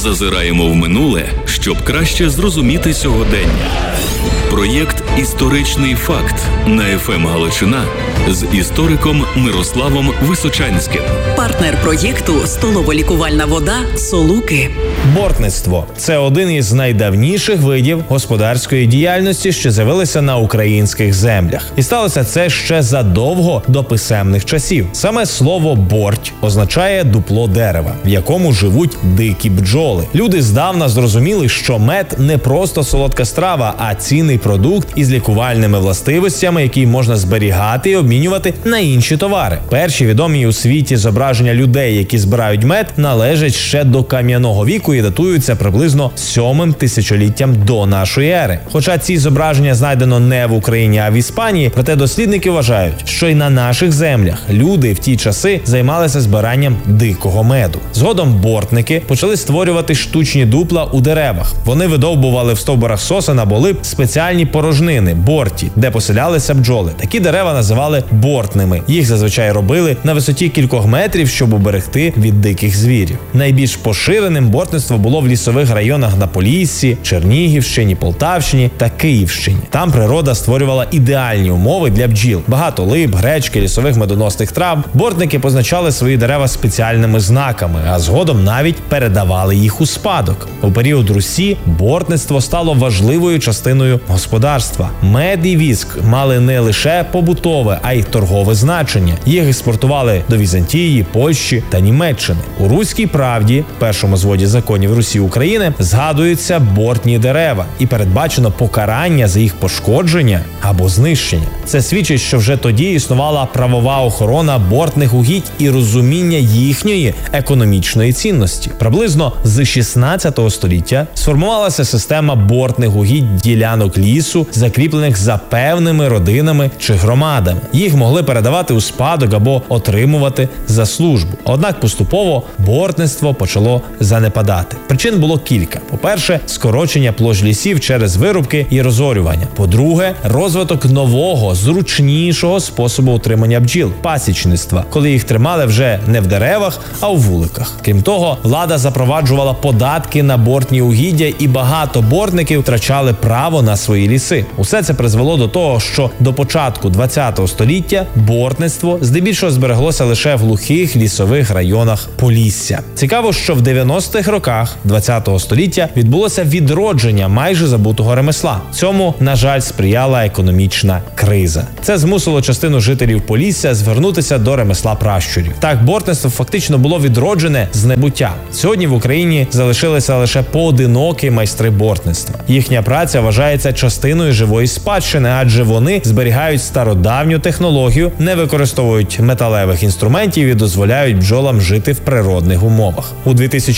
Зазираємо в минуле, щоб краще зрозуміти сьогодення. Проєкт «Історичний факт» на ФМ Галичина з істориком Мирославом Височанським. Партнер проєкту – столово-лікувальна вода «Солуки». Бортництво – це один із найдавніших видів господарської діяльності, що з'явилися на українських землях. І сталося це ще задовго до писемних часів. Саме слово «борть» означає дупло дерева, в якому живуть дикі бджоли. Люди здавна зрозуміли, що мед не просто солодка страва, а цінний продукт із лікувальними властивостями, який можна зберігати і обмінювати на інші товари. Перші відомі у світі зображення людей, які збирають мед, належать ще до кам'яного віку і датуються приблизно 7 тисячоліттям до нашої ери. Хоча ці зображення знайдено не в Україні, а в Іспанії, проте дослідники вважають, що й на наших землях люди в ті часи займалися збиранням дикого меду. Згодом бортники почали створювати штучні дупла у деревах. Вони видовбували в стовбурах сосен або лип спеціальні порожнини – борті, де поселялися бджоли. Такі дерева називали бортними. Їх зазвичай робили на висоті кількох метрів, щоб уберегти від диких звірів. Найбільш поширеним бортництво було в лісових районах на Поліссі, Чернігівщині, Полтавщині та Київщині. Там природа створювала ідеальні умови для бджіл. Багато лип, гречки, лісових медоносних трав. Бортники позначали свої дерева спеціальними знаками, а згодом навіть передавали їх у спадок. У період Русі бортництво стало важливою частиною господарства. Мед і віск мали не лише побутове, а й торгове значення. Їх експортували до Візантії, Польщі та Німеччини. У «Руській правді», першому зводі законів Русі України, згадуються бортні дерева і передбачено покарання за їх пошкодження або знищення. Це свідчить, що вже тоді існувала правова охорона бортних угідь і розуміння їхньої економічної цінності. Приблизно з 16 століття сформувалася система бортних угідь ділянок лісу, закріплених за певними родинами чи громадами. Їх могли передавати у спадок або отримувати за службу. Однак поступово бортництво почало занепадати. Причин було кілька. По-перше, скорочення площ лісів через вирубки і розорювання. По-друге, розвиток нового, зручнішого способу утримання бджіл – пасічництва, коли їх тримали вже не в деревах, а у вуликах. Крім того, влада запроваджувала податки на бортні угіддя і багато бортників втрачали право на свої ліси. Усе це призвело до того, що до початку 20-го століття бортництво здебільшого збереглося лише в глухих лісових районах Полісся. Цікаво, що в 90-х роках 20-го століття відбулося відродження майже забутого ремесла. Цьому, на жаль, сприяла економічна криза. Це змусило частину жителів Полісся звернутися до ремесла пращурів. Так, бортництво фактично було відроджене з небуття. Сьогодні в Україні залишилися лише поодинокі майстри бортництва. Їхня праця вважається частиною живої спадщини, адже вони зберігають стародавню технологію, не використовують металевих інструментів і дозволяють бджолам жити в природних умовах. У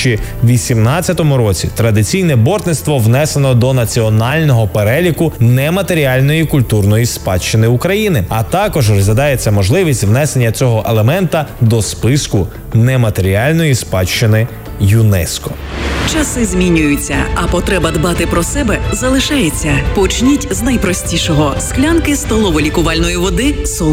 2018 році традиційне бортництво внесено до національного переліку нематеріальної культурної спадщини України, а також розглядається можливість внесення цього елемента до списку нематеріальної спадщини ЮНЕСКО. Часи змінюються, а потреба дбати про себе залишається. Почніть з найпростішого – склянки столово-лікувальної води «Солуки».